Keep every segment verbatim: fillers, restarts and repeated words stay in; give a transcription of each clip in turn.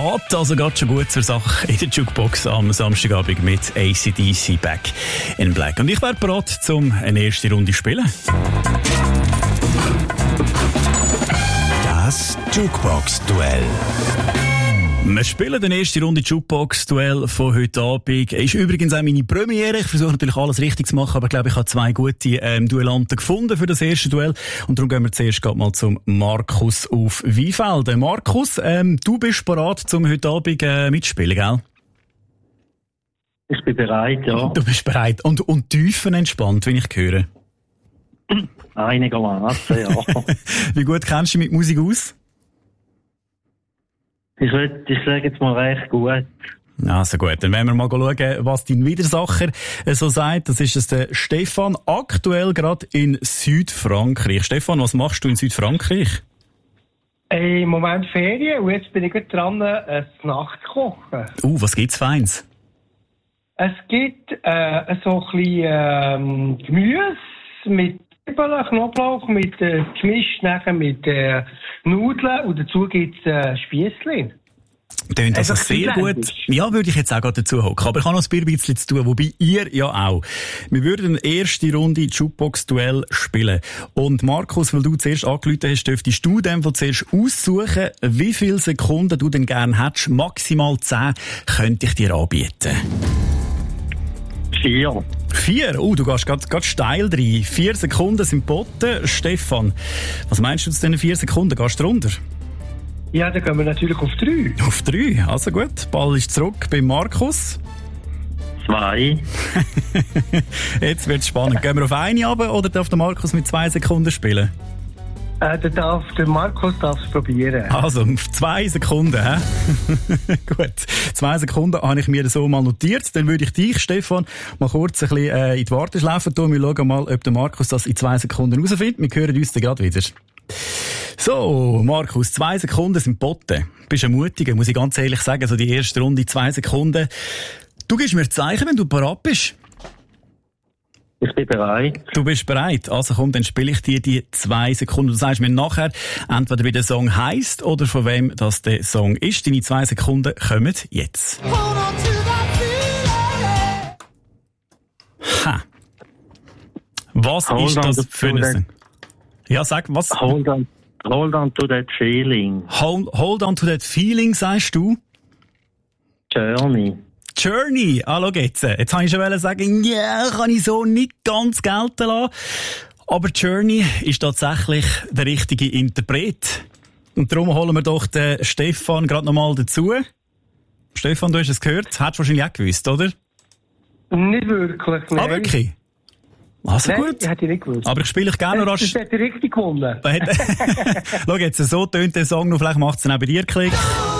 geht also gerade schon gut zur Sache in der Jukebox am Samstagabend mit A C D C Back in Black. Und ich wäre bereit, um eine erste Runde zu spielen. Das Jukebox-Duell. Wir spielen die erste Runde Jukebox-Duell von heute Abend. Ist übrigens auch meine Premiere. Ich versuche natürlich alles richtig zu machen, aber ich glaube, ich habe zwei gute ähm, Duellanten gefunden für das erste Duell. Und darum gehen wir zuerst mal zum Markus auf Weinfelden. Markus, ähm, du bist bereit, um heute Abend äh, mitzuspielen, gell? Ich bin bereit, ja. Du bist bereit. Und, und tiefenentspannt, wenn ich höre. Einigermaßen, ja. Wie gut kennst du dich mit Musik aus? Ich würde, ich sage jetzt mal recht gut. Also gut, dann werden wir mal schauen, was dein Widersacher so sagt. Das ist es der Stefan, aktuell gerade in Südfrankreich. Stefan, was machst du in Südfrankreich? Im Moment Ferien und jetzt bin ich gerade dran, ein Nachtkochen. Uh, was gibt's Feins? Es gibt äh, so ein bisschen ähm, Gemüse mit Zwiebeln, Knoblauch, mit äh, gemischt nachher mit äh, Nudeln und dazu gibt es äh, Spiessli. Tönt also Einfach sehr gut. Ja, würde ich jetzt auch gerade dazu hocken. Aber ich habe noch ein bisschen zu tun, wobei ihr ja auch. Wir würden eine erste Runde Jukebox-Duell spielen. Und Markus, weil du zuerst angerufen hast, dürftest du dem von zuerst aussuchen, wie viele Sekunden du denn gerne hättest. Maximal zehn könnte ich dir anbieten. Vier. Vier? Oh, du gehst gerade, gerade steil rein. Vier Sekunden sind geboten. Stefan, was meinst du zu diesen vier Sekunden? Gehst du runter? Ja, dann gehen wir natürlich auf drei. Auf drei? Also gut. Ball ist zurück bei Markus. Zwei. Jetzt wird es spannend. Gehen wir auf eine runter oder darf der Markus mit zwei Sekunden spielen? Äh, der, darf, der Markus darf es probieren. Also, auf zwei Sekunden, hä? Gut. Zwei Sekunden habe ich mir so mal notiert. Dann würde ich dich, Stefan, mal kurz ein bisschen äh, in die Warteschleife tun. Wir schauen mal, ob der Markus das in zwei Sekunden herausfindet. Wir hören uns dann gerade wieder. So, Markus, zwei Sekunden sind geboten. Du bist ein Mutiger, muss ich ganz ehrlich sagen. So die erste Runde, zwei Sekunden. Du gibst mir Zeichen, wenn du bereit bist. Ich bin bereit. Du bist bereit. Also komm, dann spiele ich dir die zwei Sekunden. Du sagst mir nachher, entweder wie der Song heisst oder von wem das der Song ist. Deine zwei Sekunden kommen jetzt. Ha. Was Hold ist das für ein Song? Ja, sag, was? Hold on, hold on to that feeling. Hold, hold on to that feeling, sagst du? Journey. Journey. Ah, schau jetzt. Jetzt wollte ich schon sagen, ja, yeah, kann ich so nicht ganz gelten lassen. Aber Journey ist tatsächlich der richtige Interpret. Und darum holen wir doch den Stefan gerade nochmal dazu. Stefan, du hast es gehört. Hättest du wahrscheinlich auch gewusst, oder? Nicht wirklich, nein. Ah, wirklich? Also Nein, gut. ich hätte nicht gewusst. Aber ich spiele ich gerne noch rasch. Das hat richtig gewonnen. Schau jetzt, so tönt der Song noch. Vielleicht macht es dann auch bei dir Klick.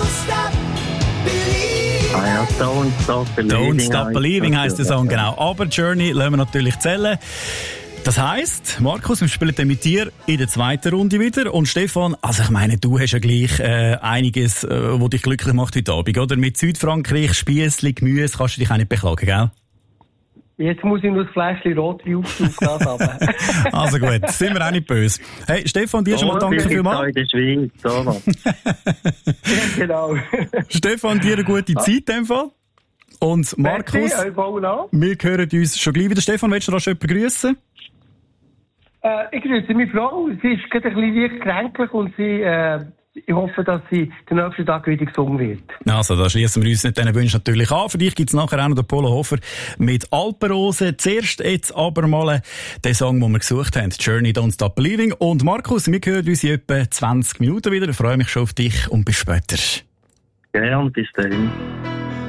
Ah ja, Don't Stop Believing. Don't Stop Believing heisst der Song, genau. Aber Journey lassen wir natürlich zählen. Das heisst, Markus, wir spielen dann mit dir in der zweiten Runde wieder. Und Stefan, also ich meine, du hast ja gleich äh, einiges, äh, was dich glücklich macht heute Abend, oder? Mit Südfrankreich, Spiessli, Gemüse, kannst du dich auch nicht beklagen, gell? Jetzt muss ich nur das Fläschchen Rotwein aufs haben. Also gut, sind wir auch nicht böse. Hey, Stefan, dir schon mal danke vielmals. in der Schweiz, oder? Ja, genau. Stefan, dir eine gute Zeit in dem Fall. Und Markus, wir hören uns schon gleich wieder. Stefan, willst du noch jemanden grüßen? Äh, ich grüße meine Frau. Sie ist gerade ein bisschen leicht kränklich und sie, äh, ich hoffe, dass sie den nächsten Tag wieder gesungen wird. Also, da schließen wir uns nicht diesen Wunsch natürlich an. Für dich gibt's nachher auch noch den Polo Hofer mit Alpenrose. Zuerst jetzt aber mal den Song, den wir gesucht haben. Journey, Don't Stop Believing. Und Markus, wir hören uns in etwa zwanzig Minuten wieder. Ich freue mich schon auf dich und bis später. Gerne, bis dann.